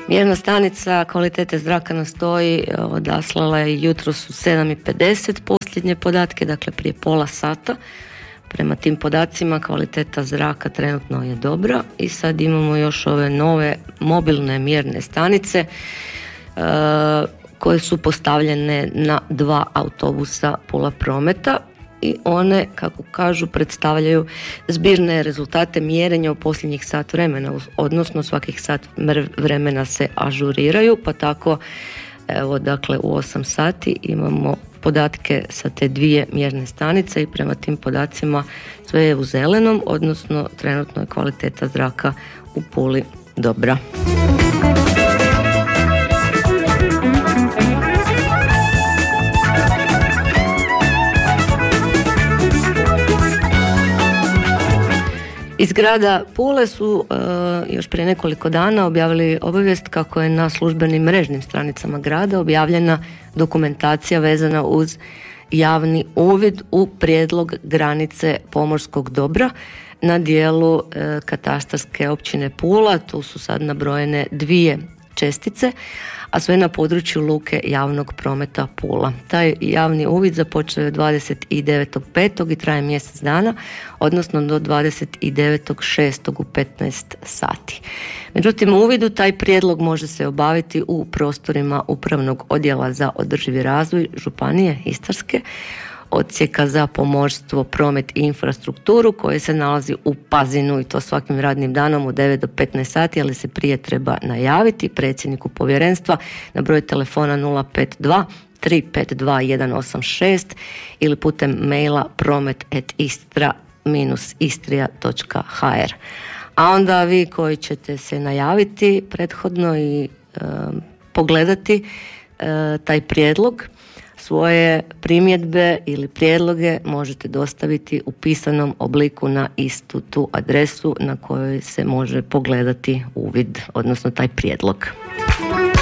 Mjerna stanica kvalitete zraka na stoji odaslala je jutros u 7:50 posljednje podatke, dakle prije pola sata. Prema tim podacima kvaliteta zraka trenutno je dobra i sad imamo još ove nove mobilne mjerne stanice koje su postavljene na 2 autobusa Pula Prometa i one, kako kažu, predstavljaju zbirne rezultate mjerenja u posljednjih sat vremena, odnosno svakih sat vremena se ažuriraju, pa tako evo dakle u 8 sati imamo podatke sa te 2 mjerne stanice i prema tim podacima sve je u zelenom, odnosno trenutno je kvaliteta zraka u Puli dobra. Iz grada Pule su još prije nekoliko dana objavili obavijest kako je na službenim mrežnim stranicama grada objavljena dokumentacija vezana uz javni uvid u prijedlog granice pomorskog dobra na dijelu katastarske općine Pula. Tu su sad nabrojene 2 čestice, a sve na području luke javnog prometa Pula. Taj javni uvid započeo je 29.5. i traje mjesec dana, odnosno do 29.6. u 15 sati. Međutim, u uvidu taj prijedlog može se obaviti u prostorima Upravnog odjela za održivi razvoj Županije Istarske, odsjeka za pomorstvo, promet i infrastrukturu koji se nalazi u Pazinu i to svakim radnim danom od 9 do 15 sati, ali se prije treba najaviti predsjedniku povjerenstva na broj telefona 052 352 186 ili putem maila promet@istra-istria.hr. A onda vi koji ćete se najaviti prethodno i pogledati taj prijedlog, svoje primjedbe ili prijedloge možete dostaviti u pisanom obliku na istu tu adresu na kojoj se može pogledati uvid, odnosno taj prijedlog.